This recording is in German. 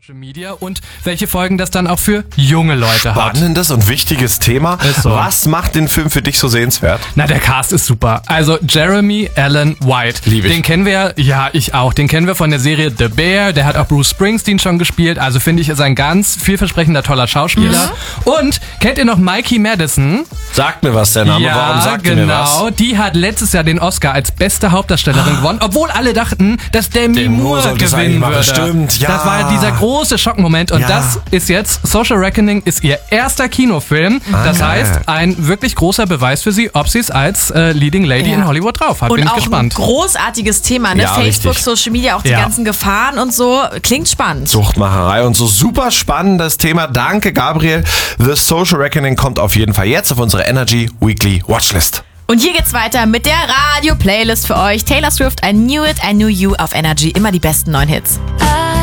Social Media und welche Folgen das dann auch für junge Leute hat. Spannendes und wichtiges Thema. So. Was macht den Film für dich so sehenswert? Na, der Cast ist super. Also Jeremy Allen White. Lieb ich. Den kennen wir, ja, ich auch. Den kennen wir von der Serie The Bear. Der hat auch Bruce Springsteen schon gespielt. Also finde ich, ist ein ganz vielversprechender, toller Schauspieler. Und kennt ihr noch Mikey Madison? Sagt mir was, der Name. Warum sagt ihr mir was? Genau. Die hat letztes Jahr den Oscar als beste Hauptdarstellerin gewonnen, obwohl alle dachten, dass Demi Moore sollte es eigentlich gewinnen machen. würde. Stimmt, ja. Das war ja dieser große Schockmoment und Ja. das ist jetzt, Social Reckoning ist ihr erster Kinofilm. Das geil. heißt, ein wirklich großer Beweis für sie, ob sie es als Leading Lady Ja. in Hollywood drauf hat. Und Bin ich auch gespannt. ein großartiges Thema, ne? Ja, Facebook, richtig. Social Media, auch die Ja. ganzen Gefahren und so. Klingt spannend. Suchtmacherei und so super spannendes Thema. Danke, Gabriel. The Social Reckoning kommt auf jeden Fall jetzt auf unsere Energy Weekly Watchlist. Und hier geht's weiter mit der Radio-Playlist für euch. Taylor Swift, I Knew It, I Knew You auf Energy. Immer die besten 9 Hits. I